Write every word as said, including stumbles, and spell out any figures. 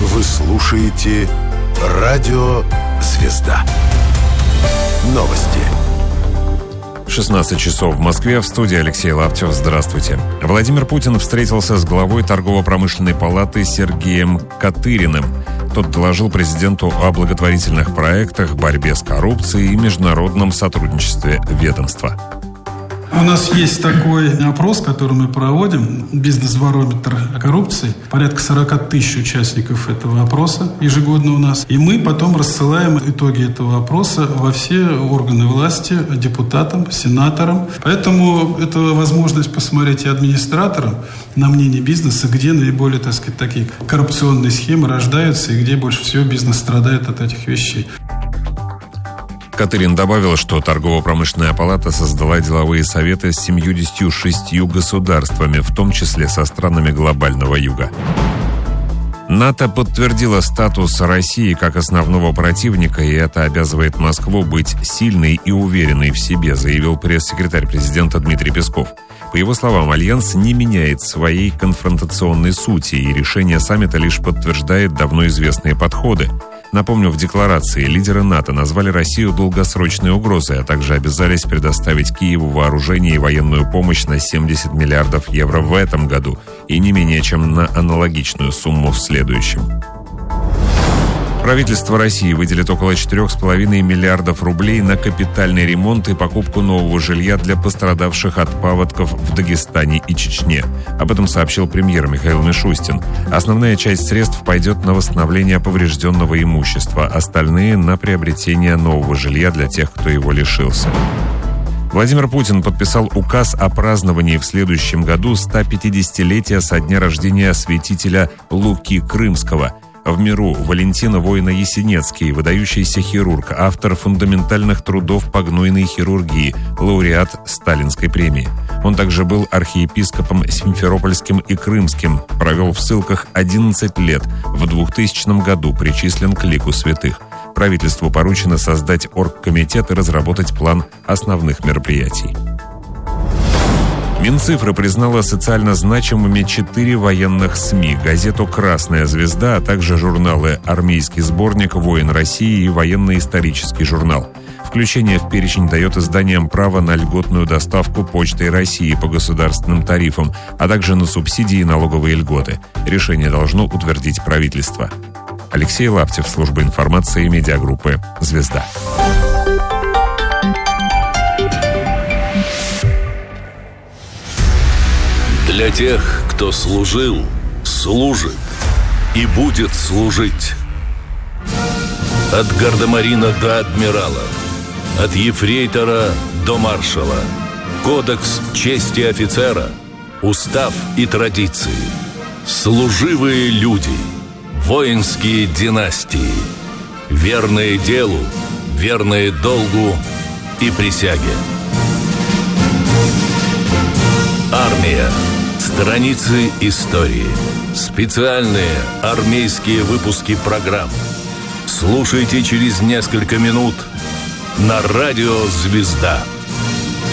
Вы слушаете Радио «Звезда». Новости. шестнадцать часов в Москве. В студии Алексей Лаптев. Здравствуйте. Владимир Путин встретился с главой торгово-промышленной палаты Сергеем Катыриным. Тот доложил президенту о благотворительных проектах, борьбе с коррупцией и международном сотрудничестве ведомства. У нас есть такой опрос, который мы проводим, бизнес-барометр о коррупции. Порядка сорок тысяч участников этого опроса ежегодно у нас. И мы потом рассылаем итоги этого опроса во все органы власти, депутатам, сенаторам. Поэтому это возможность посмотреть и администраторам на мнение бизнеса, где наиболее, так сказать, такие коррупционные схемы рождаются и где больше всего бизнес страдает от этих вещей. Катырин добавил, что торгово-промышленная палата создала деловые советы с семьюдесятью шестью государствами, в том числе со странами глобального юга. НАТО подтвердило статус России как основного противника, и это обязывает Москву быть сильной и уверенной в себе, заявил пресс-секретарь президента Дмитрий Песков. По его словам, Альянс не меняет своей конфронтационной сути, и решение саммита лишь подтверждает давно известные подходы. Напомню, в декларации лидеры НАТО назвали Россию долгосрочной угрозой, а также обязались предоставить Киеву вооружение и военную помощь на семьдесят миллиардов евро в этом году и не менее чем на аналогичную сумму в следующем. Правительство России выделит около четырех с половиной миллиардов рублей на капитальный ремонт и покупку нового жилья для пострадавших от паводков в Дагестане и Чечне. Об этом сообщил премьер Михаил Мишустин. Основная часть средств пойдет на восстановление поврежденного имущества, остальные — на приобретение нового жилья для тех, кто его лишился. Владимир Путин подписал указ о праздновании в следующем году сто пятидесятилетия со дня рождения святителя Луки Крымского. В миру Валентина Воина-Ясенецкий, выдающийся хирург, автор фундаментальных трудов по гнойной хирургии, лауреат Сталинской премии. Он также был архиепископом Симферопольским и Крымским, провел в ссылках одиннадцать лет, в двухтысячном году причислен к лику святых. Правительству поручено создать оргкомитет и разработать план основных мероприятий. Минцифры признала социально значимыми четыре военных СМИ, газету «Красная звезда», а также журналы «Армейский сборник», «Воин России» и «Военно-исторический журнал». Включение в перечень дает изданиям право на льготную доставку Почтой России по государственным тарифам, а также на субсидии и налоговые льготы. Решение должно утвердить правительство. Алексей Лаптев, служба информации медиагруппы «Звезда». Для тех, кто служил, служит и будет служить. От гардемарина до адмирала, от ефрейтора до маршала. Кодекс чести офицера, устав и традиции. Служивые люди, воинские династии. Верные делу, верные долгу и присяге. Армия. Страницы истории. Специальные армейские выпуски программ. Слушайте через несколько минут на радио «Звезда».